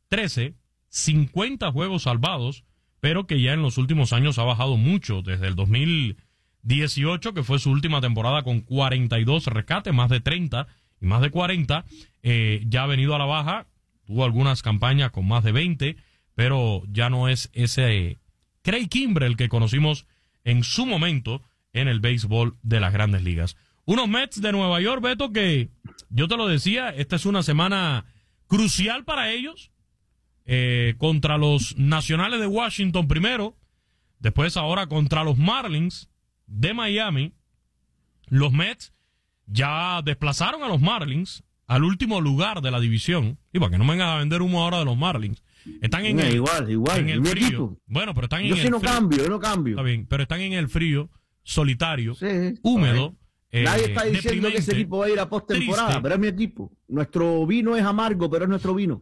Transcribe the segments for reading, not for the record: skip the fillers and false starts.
13, 50 juegos salvados, pero que ya en los últimos años ha bajado mucho, desde el 2018, que fue su última temporada con 42 rescates, más de 30 y más de 40, ya ha venido a la baja, tuvo algunas campañas con más de 20, pero ya no es ese Craig Kimbrel que conocimos en su momento en el béisbol de las Grandes Ligas. Unos Mets de Nueva York, Beto, que yo te lo decía, esta es una semana crucial para ellos, contra los Nacionales de Washington primero, después ahora contra los Marlins de Miami. Los Mets ya desplazaron a los Marlins al último lugar de la división, y para que no me vengan a vender humo ahora de los Marlins. Están en igual, en el frío. Equipo. Bueno, pero están en yo el sí no frío. cambio, yo no cambio. Está bien, pero están en el frío, solitario, Sí, húmedo. Nadie está diciendo que ese equipo va a ir a postemporada, triste. pero es mi equipo. Nuestro vino es amargo, pero es nuestro vino.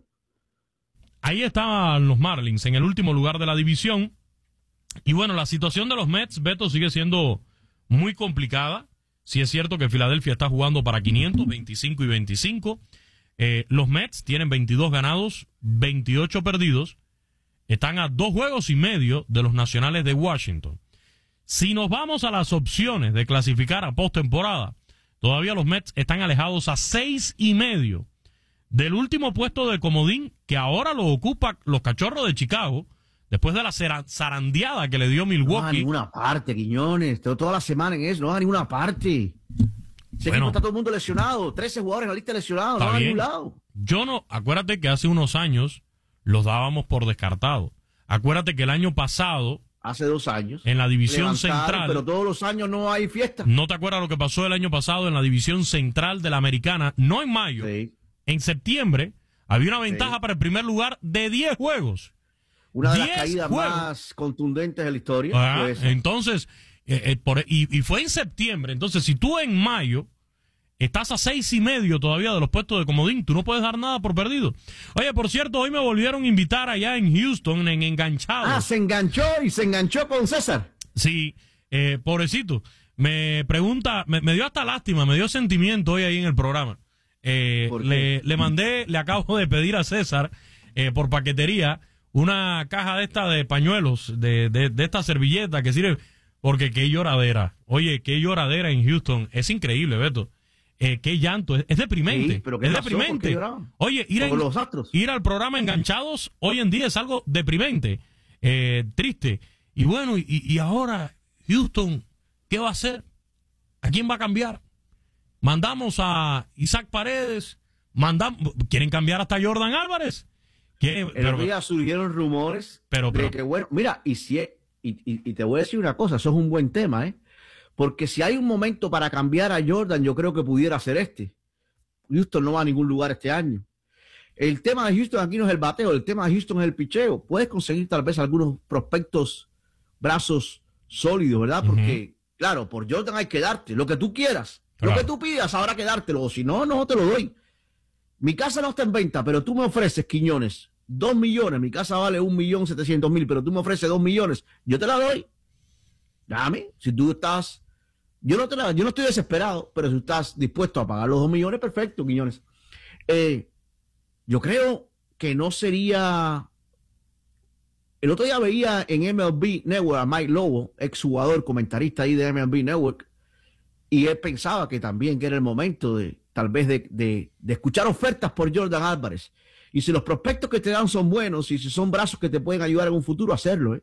Ahí estaban los Marlins en el último lugar de la división. Y bueno, la situación de los Mets, Beto, sigue siendo muy complicada. Sí es cierto que Filadelfia está jugando para 500, 25 y 25. Los Mets tienen 22 ganados, 28 perdidos. Están a 2 juegos y medio de los Nacionales de Washington. Si nos vamos a las opciones de clasificar a postemporada, todavía los Mets están alejados a 6 y medio del último puesto de comodín, que ahora lo ocupa los Cachorros de Chicago, después de la zarandeada que le dio Milwaukee. No va a ninguna parte, Quiñones. Toda la semana en eso, no va a ninguna parte. Ese equipo está todo el mundo lesionado. 13 jugadores en la lista lesionados, no va a ningún lado. Yo no, acuérdate que hace unos años los dábamos por descartados. Acuérdate que el año pasado, hace 2 años, en la división central, pero todos los años no hay fiesta. ¿No te acuerdas lo que pasó el año pasado en la división central de la Americana? No en mayo, sí. En septiembre, había una ventaja para el primer lugar de 10 juegos. Una de las caídas más contundentes de la historia. Entonces, y fue en septiembre. Entonces, si tú en mayo estás a 6 y medio todavía de los puestos de comodín, tú no puedes dar nada por perdido. Oye, por cierto, hoy me volvieron a invitar allá en Houston, en Enganchados. Se enganchó con César. Sí, pobrecito. Me pregunta, me dio hasta lástima, me dio sentimiento hoy ahí en el programa. Le acabo de pedir a César, por paquetería, una caja de esta de pañuelos, de esta servilleta que sirve, porque qué lloradera. Oye, qué lloradera en Houston. Es increíble, Beto. Qué llanto. Es deprimente. Sí, pero es deprimente. Oye, ir al programa Enganchados hoy en día es algo deprimente, triste. Y bueno, y ahora Houston, ¿qué va a hacer? ¿A quién va a cambiar? Mandamos a Isaac Paredes, quieren cambiar hasta Jordan Álvarez. El día surgieron rumores de que, bueno, mira, y te voy a decir una cosa, eso es un buen tema, porque si hay un momento para cambiar a Jordan, yo creo que pudiera ser este. Houston no va a ningún lugar este año. El tema de Houston aquí no es el bateo, el tema de Houston es el picheo. Puedes conseguir tal vez algunos prospectos, brazos sólidos, ¿verdad? Porque, claro, por Jordan hay que darte lo que tú quieras. Claro. Lo que tú pidas, habrá que dártelo, o si no, no te lo doy. Mi casa no está en venta, pero tú me ofreces, Quiñones, 2 millones. Mi casa vale 1.700.000, pero tú me ofreces 2 millones. Yo te la doy. Dame, si tú estás... yo no estoy desesperado, pero si estás dispuesto a pagar los 2 millones, perfecto, Quiñones. Yo creo que no sería... El otro día veía en MLB Network a Mike Lobo, exjugador, comentarista ahí de MLB Network, y él pensaba que también que era el momento de tal vez de escuchar ofertas por Jordan Álvarez. Y si los prospectos que te dan son buenos y si son brazos que te pueden ayudar en un futuro, hacerlo.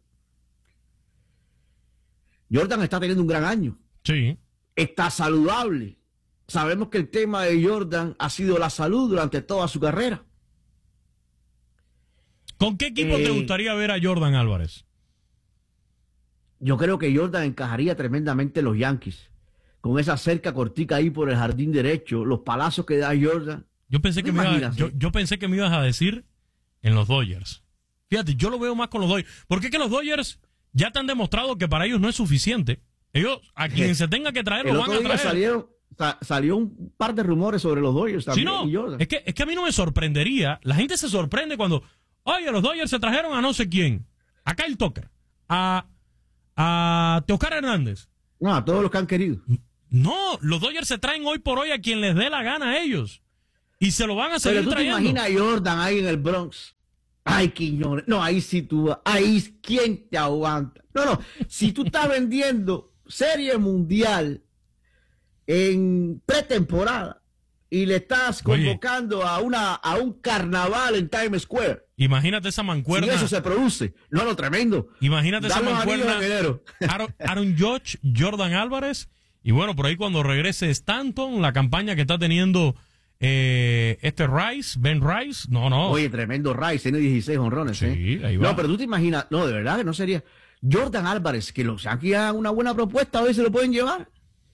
Jordan está teniendo un gran año. Sí. Está saludable. Sabemos que el tema de Jordan ha sido la salud durante toda su carrera. ¿Con qué equipo te gustaría ver a Jordan Álvarez? Yo creo que Jordan encajaría tremendamente en los Yankees. Con esa cerca cortica ahí por el jardín derecho, los palazos que da Jordan. Yo pensé que me ibas a decir en los Dodgers. Fíjate, yo lo veo más con los Dodgers. Porque es que los Dodgers ya te han demostrado que para ellos no es suficiente. Ellos, a quien se tenga que traer, lo van a traer. Salió un par de rumores sobre los Dodgers también. Sí, no, y Jordan. es que a mí no me sorprendería. La gente se sorprende cuando, oye, los Dodgers se trajeron a no sé quién. A Kyle Tucker. A Teoscar Hernández. No, a todos los que han querido. No, los Dodgers se traen hoy por hoy a quien les dé la gana a ellos. Y se lo van a seguir trayendo. Pero tú te imaginas a Jordan ahí en el Bronx. Ay, Quiñones. No, ahí sí tú, ahí, ¿quién te aguanta? No, si tú estás vendiendo Serie Mundial en pretemporada y le estás convocando a un carnaval en Times Square. Imagínate esa mancuerna. Si eso se produce. No, tremendo. Imagínate esa mancuerna. Aaron Judge, Jordan Álvarez. Y bueno, por ahí cuando regrese Stanton, la campaña que está teniendo Rice, Ben Rice. No. Oye, tremendo Rice, tiene 16 honrones. Sí, ahí va. No, pero tú te imaginas, no, de verdad que no sería. Jordan Álvarez, que los Yankees hagan una buena propuesta, a ver si lo pueden llevar.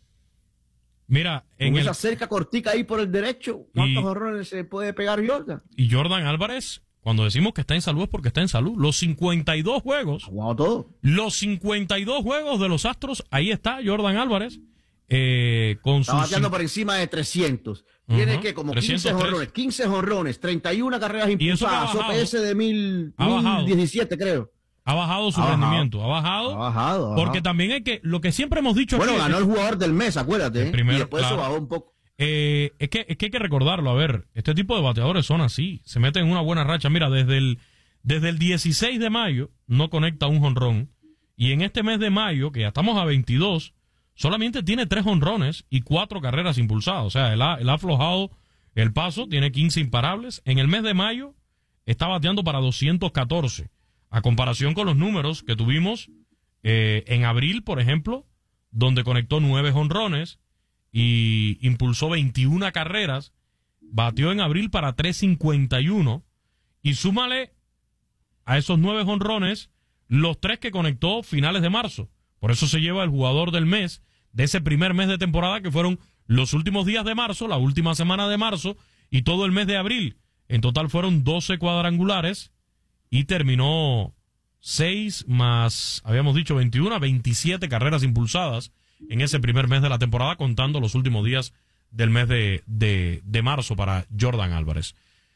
Mira, en esa cerca cortica ahí por el derecho, ¿cuántos honrones se puede pegar Jordan? Y Jordan Álvarez, cuando decimos que está en salud es porque está en salud. Los 52 juegos. Wow, todo. Los 52 juegos de los Astros, ahí está Jordan Álvarez. Está bateando por encima de 300. Tiene que como 15 jonrones, 31 carreras impulsadas, OPS de 1017 creo. Ha bajado su rendimiento, ha bajado. Porque también hay que, lo que siempre hemos dicho aquí, ganó el jugador del mes, acuérdate. Primero, y después se bajó un poco. Es que hay que recordarlo, a ver, este tipo de bateadores son así, se meten en una buena racha. Mira, desde el 16 de mayo no conecta un jonrón, y en este mes de mayo, que ya estamos a 22, solamente tiene 3 jonrones y 4 carreras impulsadas. O sea, él ha aflojado el paso, tiene 15 imparables. En el mes de mayo está bateando para 214. A comparación con los números que tuvimos en abril, por ejemplo, donde conectó 9 jonrones y impulsó 21 carreras, batió en abril para 351 y súmale a esos 9 jonrones los 3 que conectó finales de marzo. Por eso se lleva el jugador del mes de ese primer mes de temporada, que fueron los últimos días de marzo, la última semana de marzo y todo el mes de abril. En total fueron 12 cuadrangulares y terminó 6 más, habíamos dicho 21, 27 carreras impulsadas en ese primer mes de la temporada, contando los últimos días del mes de marzo para Jordan Álvarez.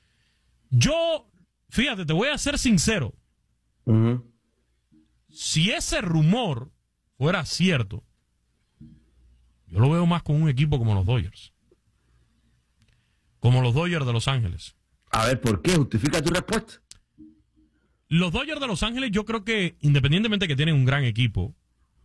Yo, fíjate, te voy a ser sincero. Si ese rumor fuera cierto, yo lo veo más con un equipo como los Dodgers. Como los Dodgers de Los Ángeles. A ver, ¿por qué? Justifica tu respuesta. Los Dodgers de Los Ángeles, yo creo que, independientemente de que tienen un gran equipo,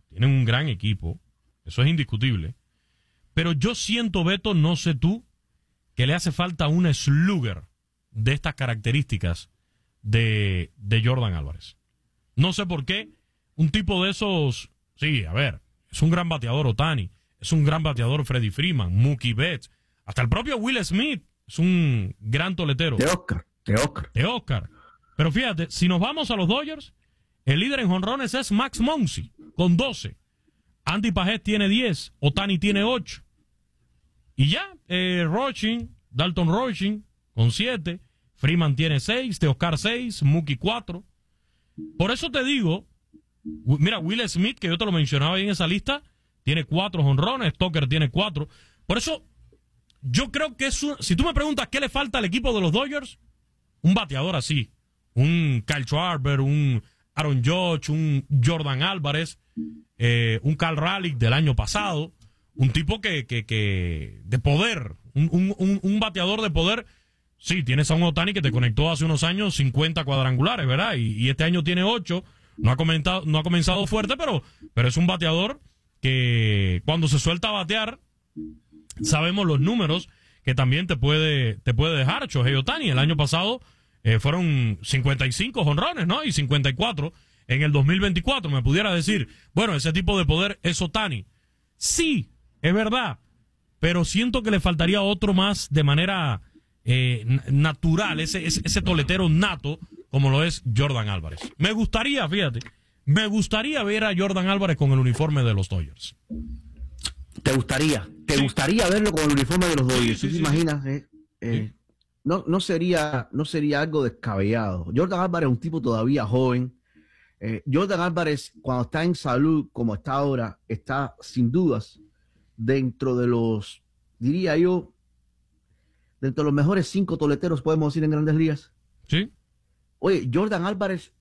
eso es indiscutible, pero yo siento, Beto, no sé tú, que le hace falta un slugger de estas características de Jordan Álvarez. No sé por qué, un tipo de esos, sí, a ver, es un gran bateador Ohtani, es un gran bateador Freddie Freeman, Mookie Betts, hasta el propio Will Smith es un gran toletero. De Oscar. Pero fíjate, si nos vamos a los Dodgers, el líder en jonrones es Max Muncy, con 12. Andy Paget tiene 10, Ohtani tiene 8. Y ya, Dalton Roching, con 7. Freeman tiene 6, Teoscar 6, Mookie 4. Por eso te digo, mira, Will Smith, que yo te lo mencionaba ahí en esa lista, tiene 4 jonrones, Tucker tiene 4. Por eso, yo creo que si tú me preguntas qué le falta al equipo de los Dodgers, un bateador así. Un Kyle Schwarber, un Aaron Judge, un Jordan Álvarez, un Cal Raleigh del año pasado, un tipo que de poder, un bateador de poder. Sí, tienes a un Ohtani que te conectó hace unos años 50 cuadrangulares, ¿verdad? Y este año tiene 8, no ha comenzado fuerte, pero es un bateador que cuando se suelta a batear, sabemos los números que también te puede dejar. Shohei Ohtani, el año pasado fueron 55 jonrones, ¿no? Y 54 en el 2024. Me pudiera decir, bueno, ese tipo de poder es Ohtani. Sí, es verdad, pero siento que le faltaría otro más de manera natural, ese toletero nato como lo es Jordan Álvarez. Me gustaría ver a Jordan Álvarez con el uniforme de los Dodgers. ¿Te gustaría verlo con el uniforme de los Dodgers? ¿Tú te imaginas? No sería algo descabellado. Jordan Álvarez es un tipo todavía joven. Jordan Álvarez, cuando está en salud, como está ahora, está sin dudas dentro de los, diría yo, dentro de los mejores 5 toleteros, podemos decir, en Grandes Ligas. Sí. Oye, Jordan Álvarez,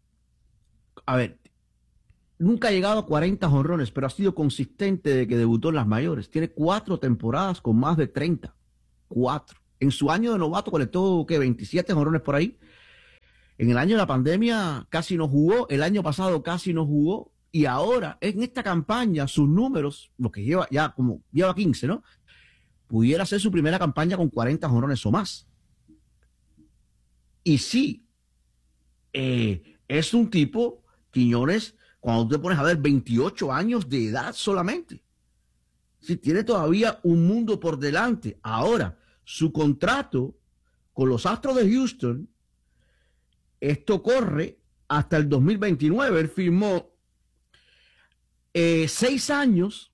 a ver, nunca ha llegado a 40 jonrones, pero ha sido consistente desde que debutó en las mayores. Tiene 4 temporadas con más de 30. 4. En su año de novato conectó, 27 jonrones por ahí. En el año de la pandemia casi no jugó, el año pasado casi no jugó, y ahora en esta campaña sus números, lo que lleva ya como lleva 15, ¿no? Pudiera ser su primera campaña con 40 jonrones o más. Y sí, es un tipo, Quiñones, cuando tú te pones a ver 28 años de edad solamente. Sí, tiene todavía un mundo por delante. Ahora, su contrato con los Astros de Houston, esto corre hasta el 2029. Él firmó 6 años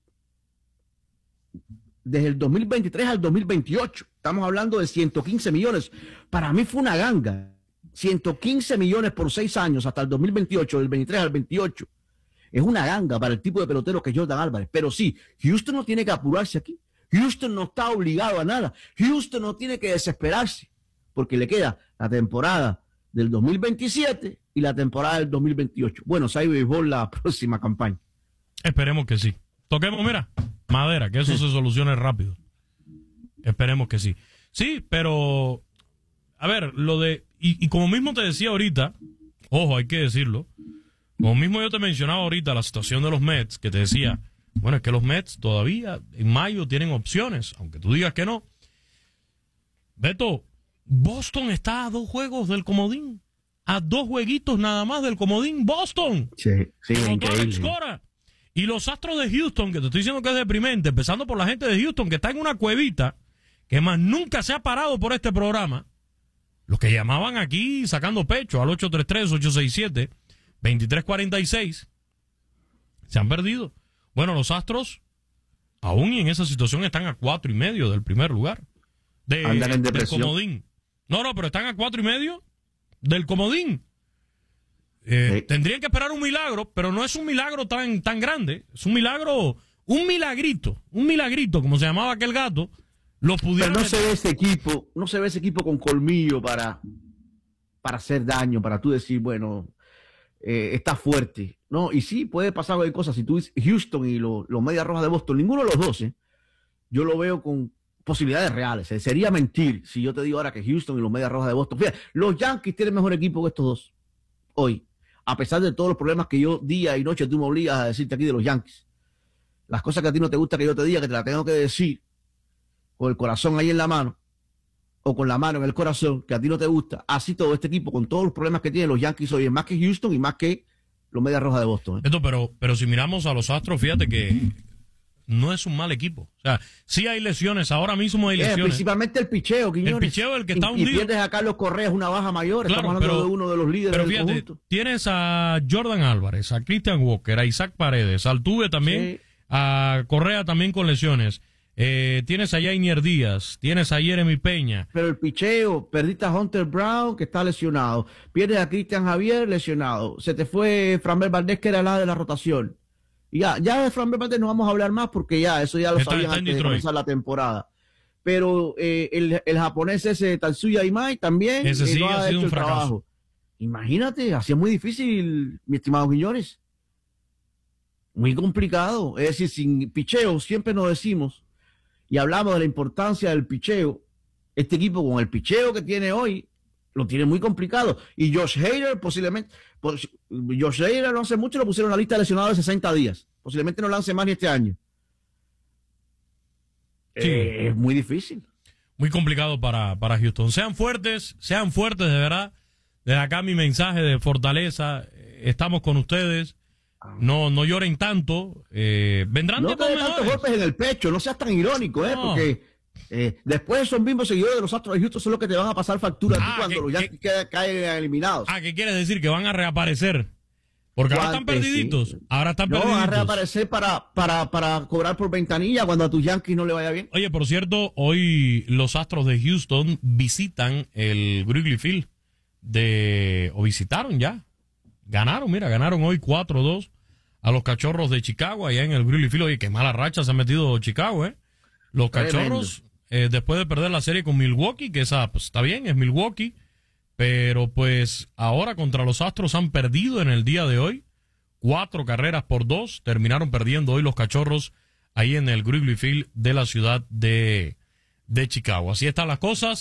desde el 2023 al 2028. Estamos hablando de 115 millones. Para mí fue una ganga. 115 millones por 6 años hasta el 2028, del 23 al 28. Es una ganga para el tipo de pelotero que es Jordan Álvarez. Pero sí, Houston no tiene que apurarse aquí. Houston no está obligado a nada. Houston no tiene que desesperarse, porque le queda la temporada del 2027 y la temporada del 2028. Bueno, si hay béisbol la próxima campaña. Esperemos que sí. Toquemos, mira, madera, que eso se solucione rápido. Esperemos que sí. Sí, pero, a ver, lo de... Y como mismo te decía ahorita, ojo, hay que decirlo, como mismo yo te mencionaba ahorita la situación de los Mets, que te decía, bueno, es que los Mets todavía en mayo tienen opciones, aunque tú digas que no. Beto, Boston está a 2 juegos del comodín, a 2 jueguitos nada más del comodín, Boston. Sí, increíble. Y los Astros de Houston, que te estoy diciendo que es deprimente, empezando por la gente de Houston, que está en una cuevita, que más nunca se ha parado por este programa, los que llamaban aquí sacando pecho al 833-867-2346, se han perdido. Bueno, los Astros, aún y en esa situación, están a 4.5 del primer lugar. Del comodín. No, pero están a 4.5 del comodín. Tendrían que esperar un milagro, pero no es un milagro tan grande. Es un milagro, un milagrito, como se llamaba aquel gato. Lo pudieron. Pero no se ve ese equipo con colmillo para hacer daño, para tú decir, bueno, está fuerte, ¿no? Y sí, puede pasar cualquier cosa. Si tú dices Houston y los Medias Rojas de Boston, ninguno de los dos, yo lo veo con posibilidades reales. Sería mentir si yo te digo ahora que Houston y los Medias Rojas de Boston. Fíjate, los Yankees tienen mejor equipo que estos dos hoy, a pesar de todos los problemas que yo día y noche tú me obligas a decirte aquí de los Yankees. Las cosas que a ti no te gusta que yo te diga, que te las tengo que decir con el corazón ahí en la mano, o con la mano en el corazón, que a ti no te gusta. Así todo este equipo, con todos los problemas que tienen los Yankees hoy, es más que Houston y más que los Medias Rojas de Boston. Pero si miramos a los Astros, fíjate que no es un mal equipo. O sea, sí hay lesiones, ahora mismo hay lesiones. Principalmente el picheo, Quiñones. El picheo es el que está hundido. Y pierdes a Carlos Correa, es una baja mayor. Claro, estamos hablando de uno de los líderes del conjunto. Tienes a Jordan Álvarez, a Christian Walker, a Isaac Paredes, a Altuve también, sí. A Correa también con lesiones. Tienes a Yainer Díaz, tienes a Jeremy Peña. Pero el picheo, perdiste a Hunter Brown, que está lesionado. Pierdes a Cristian Javier, lesionado. Se te fue Framber Valdez, que era la de la rotación. Y ya de Framber Valdez no vamos a hablar más, porque eso ya lo sabían antes de comenzar la temporada. Pero el japonés ese, Tatsuya Imai, también ese sí no ha sido hecho un fracaso. Trabajo. Imagínate, así es muy difícil, mi estimado Quiñones. Muy complicado. Es decir, sin picheo, siempre nos decimos, y hablamos de la importancia del picheo. Este equipo con el picheo que tiene hoy lo tiene muy complicado. Y Josh Hader posiblemente, Josh Hader no hace mucho lo pusieron en la lista de lesionados de 60 días. Posiblemente no lance más ni este año. Sí. Es muy difícil. Muy complicado para Houston. Sean fuertes de verdad. Desde acá mi mensaje de fortaleza. Estamos con ustedes. No lloren tanto. Vendrán no tiempos mejores. Tantos golpes en el pecho, no seas tan irónico, no. Porque después esos mismos seguidores de los Astros de Houston son los que te van a pasar factura a ti cuando los Yankees caen eliminados. ¿Qué quieres decir? Que van a reaparecer. Porque ahora están perdiditos. Sí. Ahora están perdiditos. No, van a reaparecer para cobrar por ventanilla cuando a tus Yankees no le vaya bien. Oye, por cierto, hoy los Astros de Houston visitan el Wrigley Field o visitaron ya. Ganaron hoy 4-2 a los Cachorros de Chicago allá en el Wrigley Field. Oye, qué mala racha se ha metido Chicago, Los Cachorros, después de perder la serie con Milwaukee, que esa pues, está bien, es Milwaukee, pero pues ahora contra los Astros han perdido en el día de hoy 4-2, terminaron perdiendo hoy los Cachorros ahí en el Wrigley Field de la ciudad de Chicago. Así están las cosas.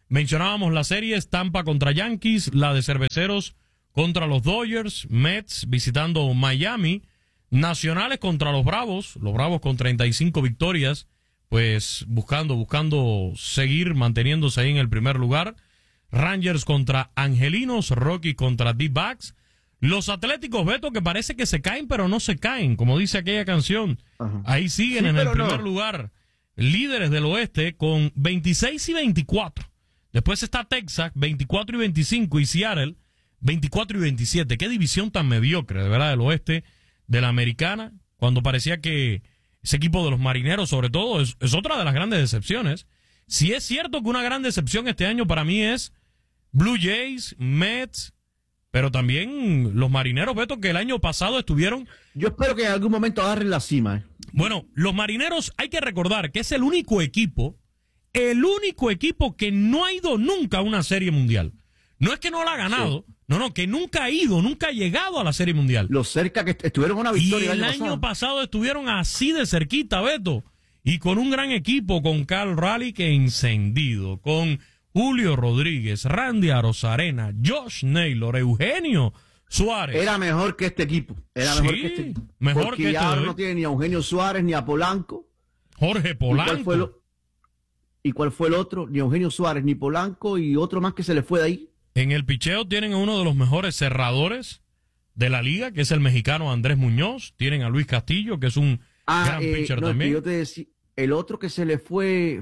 Mencionábamos las series Tampa contra Yankees, la de Cerveceros contra los Dodgers, Mets visitando Miami, Nacionales contra los Bravos con 35 victorias, pues buscando seguir manteniéndose ahí en el primer lugar. Rangers contra Angelinos, Rockies contra D-Backs. Los Atléticos, Beto, que parece que se caen, pero no se caen, como dice aquella canción. Ajá. Ahí siguen en el primer lugar, líderes del oeste con 26 y 24. Después está Texas, 24 y 25, y Seattle, 24 y 27. Qué división tan mediocre, de verdad, del oeste de la americana, cuando parecía que ese equipo de los Marineros, sobre todo, es otra de las grandes decepciones. Si es cierto que una gran decepción este año para mí es Blue Jays, Mets, pero también los Marineros, Beto, que el año pasado estuvieron... Yo espero que en algún momento agarren la cima. Bueno, los Marineros, hay que recordar que es el único equipo que no ha ido nunca a una serie mundial. No es que no la ha ganado, sí. No, que nunca ha llegado a la serie mundial. Lo cerca que estuvieron una victoria. Y el año pasado estuvieron así de cerquita, Beto. Y con un gran equipo, con Cal Raleigh que encendido, con Julio Rodríguez, Randy Arozarena, Josh Naylor, Eugenio Suárez. Era mejor que este equipo. Mejor que este equipo. Porque ya no tiene ni a Eugenio Suárez ni a Polanco. Jorge Polanco. ¿Y cuál fue el otro? Ni Eugenio Suárez, ni Polanco, y otro más que se le fue de ahí. En el picheo tienen a uno de los mejores cerradores de la liga, que es el mexicano Andrés Muñoz. Tienen a Luis Castillo, que es un gran pitcher también. Yo te decía, el otro que se le fue...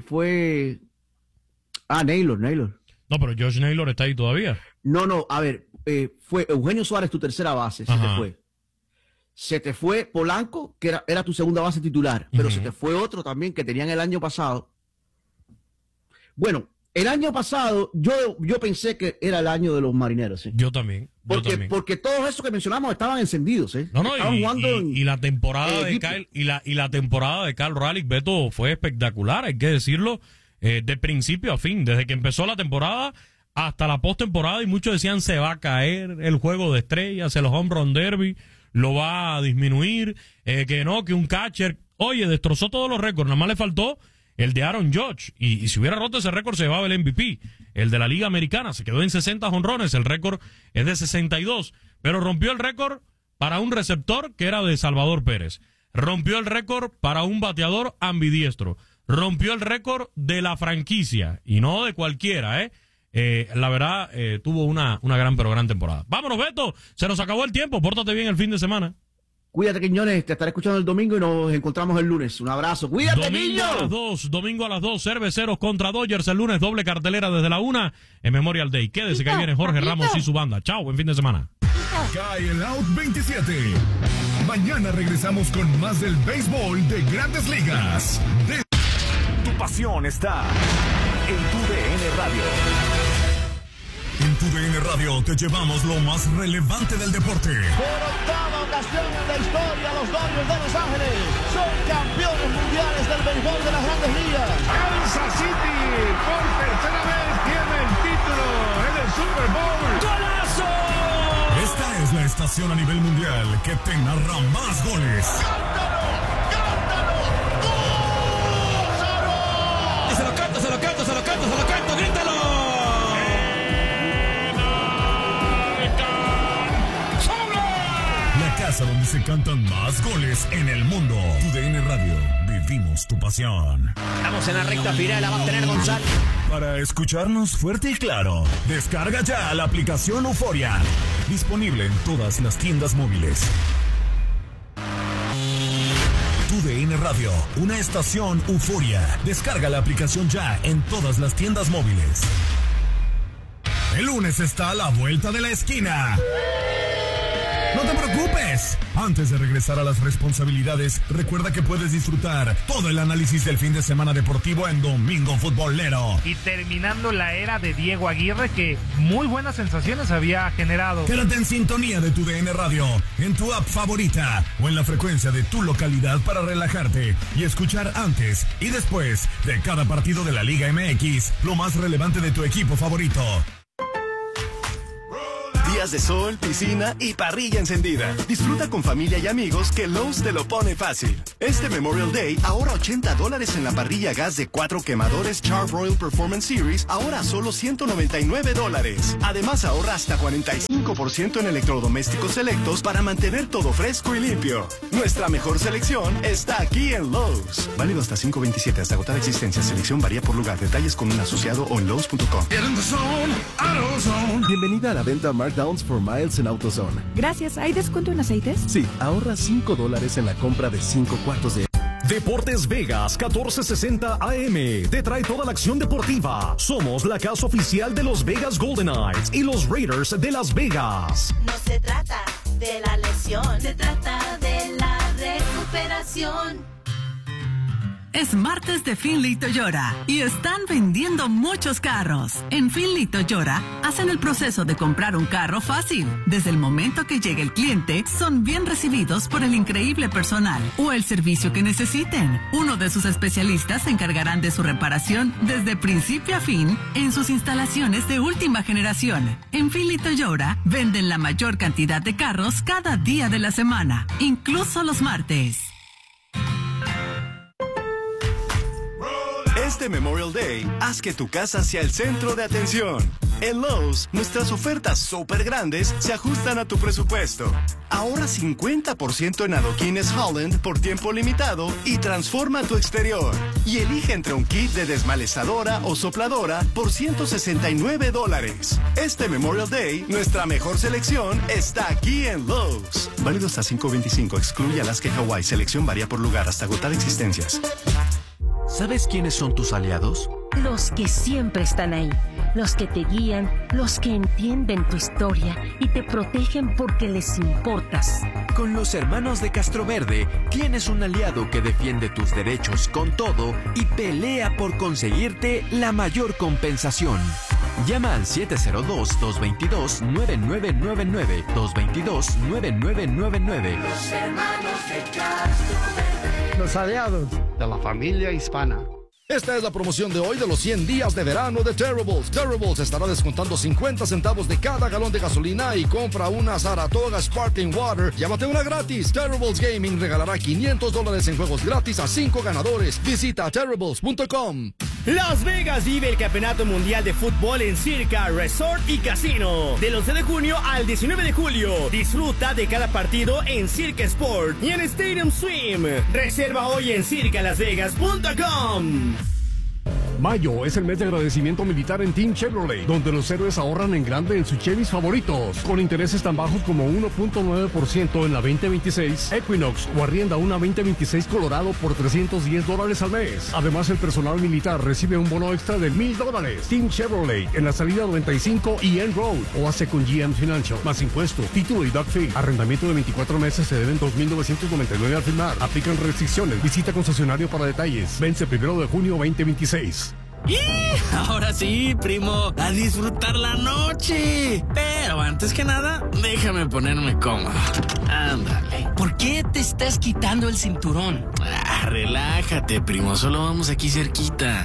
Naylor. No, pero Josh Naylor está ahí todavía. No, a ver, fue Eugenio Suárez tu tercera base, se te fue Polanco, que era tu segunda base titular, pero se te fue otro también que tenían el año pasado. Bueno, el año pasado yo pensé que era el año de los Marineros. ¿Sí? Yo también. Porque todos esos que mencionamos estaban encendidos. Y la temporada de Kyle, y la temporada de Cal Raleigh, Beto, fue espectacular, hay que decirlo, de principio a fin, desde que empezó la temporada hasta la postemporada, y muchos decían se va a caer el juego de estrellas, el home run derby lo va a disminuir, que un catcher, destrozó todos los récords, nada más le faltó el de Aaron Judge, y si hubiera roto ese récord se llevaba el MVP, el de la Liga Americana, se quedó en 60 jonrones, el récord es de 62, pero rompió el récord para un receptor que era de Salvador Pérez, rompió el récord para un bateador ambidiestro, rompió el récord de la franquicia, y no de cualquiera, la verdad, tuvo una gran temporada. Vámonos, Beto, se nos acabó el tiempo, pórtate bien el fin de semana. Cuídate, Quiñones, te estaré escuchando el domingo y nos encontramos el lunes. Un abrazo. Cuídate, Domingo a las 2, Cerveceros contra Dodgers el lunes, doble cartelera desde la 1 en Memorial Day. Quédese que ahí viene Jorge Ramos y su banda. Chao, buen fin de semana. Cae el Out 27. Mañana regresamos con más del béisbol de Grandes Ligas. Tu pasión está en tu DN Radio. En tu DN Radio te llevamos lo más relevante del deporte. Por octava ocasión en la historia, los Dodgers de Los Ángeles son campeones mundiales del béisbol de las Grandes Ligas. Kansas City por tercera vez tiene el título en el Super Bowl. ¡Golazo! Esta es la estación a nivel mundial que te narra más goles. ¡Cántalo! ¡Gózalo! Se lo canto, grítalo. Casa donde se cantan más goles en el mundo. Tu DN Radio, vivimos tu pasión. Estamos en la recta final, la va a tener Gonzalo. Para escucharnos fuerte y claro, descarga ya la aplicación Euforia. Disponible en todas las tiendas móviles. Tu DN Radio, una estación Euforia. Descarga la aplicación ya en todas las tiendas móviles. El lunes está a la vuelta de la esquina. No te preocupes. Antes de regresar a las responsabilidades, recuerda que puedes disfrutar todo el análisis del fin de semana deportivo en Domingo Futbolero. Y terminando la era de Diego Aguirre, que muy buenas sensaciones había generado. Quédate en sintonía de tu DN Radio, en tu app favorita o en la frecuencia de tu localidad para relajarte y escuchar antes y después de cada partido de la Liga MX lo más relevante de tu equipo favorito. Días de sol, piscina y parrilla encendida. Disfruta con familia y amigos que Lowe's te lo pone fácil. Este Memorial Day, ahorra $80 en la parrilla gas de 4 quemadores Char-Broil Performance Series, ahora solo $199. Además, ahorra hasta 45% en electrodomésticos selectos para mantener todo fresco y limpio. Nuestra mejor selección está aquí en Lowe's. Válido hasta 5/27, hasta agotar existencia. Selección varía por lugar. Detalles con un asociado o en Lowe's.com. Bienvenida a la venta Markdowns for Miles en AutoZone. Gracias. ¿Hay descuento en aceites? Sí, ahorra $5 en la compra de 5 cuartos de... Deportes Vegas 1460 AM te trae toda la acción deportiva. Somos la casa oficial de los Vegas Golden Knights y los Raiders de Las Vegas. No se trata de la lesión, se trata de la recuperación. Es martes de Finley Toyota y están vendiendo muchos carros. En Finley Toyota hacen el proceso de comprar un carro fácil. Desde el momento que llegue el cliente, son bien recibidos por el increíble personal o el servicio que necesiten. Uno de sus especialistas se encargarán de su reparación desde principio a fin en sus instalaciones de última generación. En Finley Toyota venden la mayor cantidad de carros cada día de la semana, incluso los martes. Este Memorial Day, haz que tu casa sea el centro de atención. En Lowe's, nuestras ofertas súper grandes se ajustan a tu presupuesto. Ahorra 50% en adoquines Holland por tiempo limitado y transforma tu exterior. Y elige entre un kit de desmalezadora o sopladora por $169. Este Memorial Day, nuestra mejor selección está aquí en Lowe's. Válido hasta 5/25, excluye Alaska y Hawái. Selección varía por lugar hasta agotar existencias. ¿Sabes quiénes son tus aliados? Los que siempre están ahí, los que te guían, los que entienden tu historia y te protegen porque les importas. Con los hermanos de Castroverde tienes un aliado que defiende tus derechos con todo y pelea por conseguirte la mayor compensación. Llama al 702-222-9999, 222-9999. Los hermanos de Castroverde. Los aliados de la familia hispana. Esta es la promoción de hoy de los 100 días de verano de Terribles. Terribles estará descontando 50 centavos de cada galón de gasolina y compra una Saratoga Sparkling Water. Llévate una gratis. Terribles Gaming regalará $500 en juegos gratis a 5 ganadores. Visita terribles.com. Las Vegas vive el Campeonato Mundial de Fútbol en Circa Resort y Casino. Del 11 de junio al 19 de julio. Disfruta de cada partido en Circa Sport y en Stadium Swim. Reserva hoy en circalasvegas.com. Mayo es el mes de agradecimiento militar en Team Chevrolet, donde los héroes ahorran en grande en sus Chevys favoritos, con intereses tan bajos como 1.9% en la 2026 Equinox o arrienda una 2026 Colorado por $310 al mes. Además, el personal militar recibe un bono extra de $1,000. Team Chevrolet en la salida 95 y End Road o hace con GM Financial, más impuesto, título y doc fee. Arrendamiento de 24 meses, se deben $2,999 al firmar. Aplican restricciones. Visita concesionario para detalles. Vence 1 de junio 2026. ¡Y! Ahora sí, primo, a disfrutar la noche. Pero antes que nada, déjame ponerme cómodo. Ándale. ¿Por qué te estás quitando el cinturón? Relájate, primo, solo vamos aquí cerquita.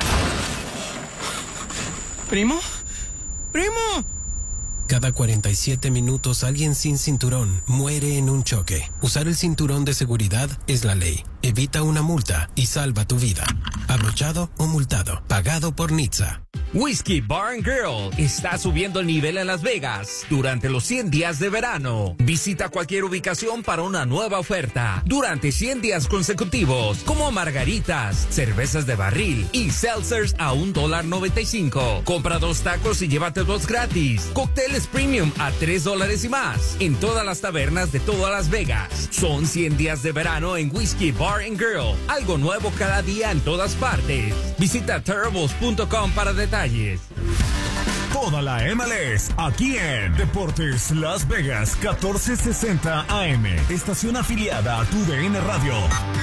¿Primo? ¡Primo! Cada 47 minutos alguien sin cinturón muere en un choque. Usar el cinturón de seguridad es la ley. Evita una multa y salva tu vida. Abrochado o multado. Pagado por NHTSA. Whiskey Bar & Grill está subiendo el nivel en Las Vegas durante los 100 días de verano. Visita cualquier ubicación para una nueva oferta durante 100 días consecutivos, como margaritas, cervezas de barril y seltzers a $1.95. Compra 2 tacos y llévate 2 gratis. Cócteles premium a $3 y más en todas las tabernas de toda Las Vegas. Son 100 días de verano en Whiskey Bar & Grill. Algo nuevo cada día en todas partes. Visita terribles.com para detalles. Toda la MLS aquí en Deportes Las Vegas 1460 AM. Estación afiliada a TUDN Radio.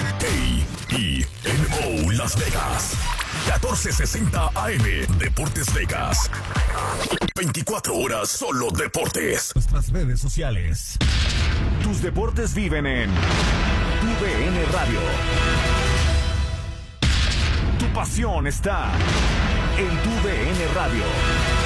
KENO Las Vegas 1460 AM. Deportes Vegas. 24 horas solo deportes. Nuestras redes sociales. Tus deportes viven en TUDN Radio. Tu pasión está en TUDN Radio.